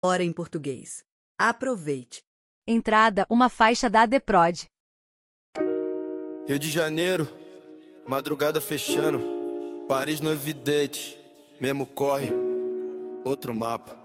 Hora em português. Aproveite. Entrada, uma faixa da ADPROD. Rio de Janeiro, madrugada fechando. Paris no evidente, mesmo corre, outro mapa.